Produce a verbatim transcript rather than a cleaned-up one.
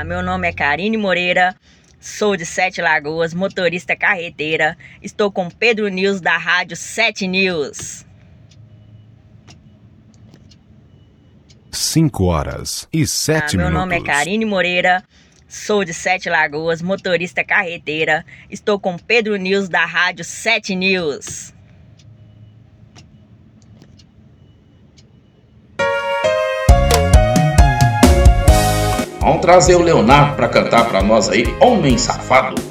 Ah, meu nome é Karine Moreira, sou de Sete Lagoas, motorista carreteira. Estou com Pedro News da rádio Sete News. Cinco horas e sete Ah, meu minutos. nome é Karine Moreira, sou de Sete Lagoas, motorista carreteira. Estou com Pedro News da rádio Sete News. Vamos trazer o Leonardo para cantar para nós aí, Homem Safado.